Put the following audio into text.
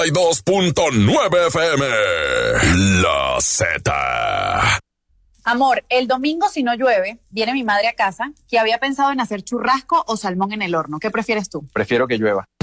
92.9 FM. La Z. Amor, el domingo si no llueve, viene mi madre a casa que había pensado en hacer churrasco o salmón en el horno. ¿Qué prefieres tú? Prefiero que llueva.